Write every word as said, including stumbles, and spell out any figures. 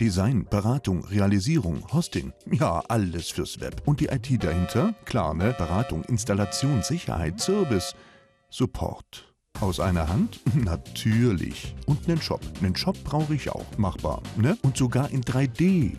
Design, Beratung, Realisierung, Hosting. Ja, alles fürs Web. Und die I T dahinter? Klar, ne? Beratung, Installation, Sicherheit, Service, Support. Aus einer Hand? Natürlich. Und nen Shop. Nen Shop brauche ich auch. Machbar, ne? Und sogar in drei D.